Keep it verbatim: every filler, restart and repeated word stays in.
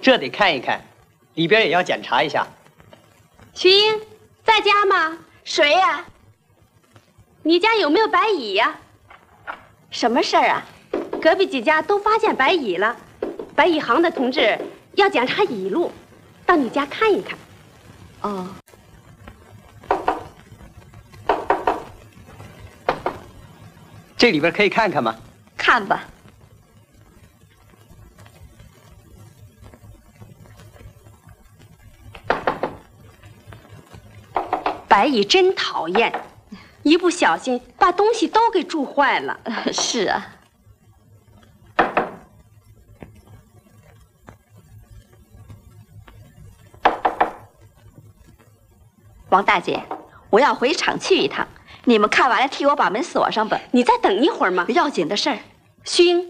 这得看一看，里边也要检查一下。 徐英，在家吗？ 谁呀？ 你家有没有白蚁呀？ 什么事儿啊？ 隔壁几家都发现白蚁了，白蚁行的同志要检查蚁路，到你家看一看。 哦。 这里边可以看看吗？ 看吧。 白蚁真讨厌，一不小心把东西都给蛀坏了。 是啊。王大姐，我要回厂去一趟，你们看完了替我把门锁上吧。 你再等一会儿嘛， 要紧的事儿。 徐英。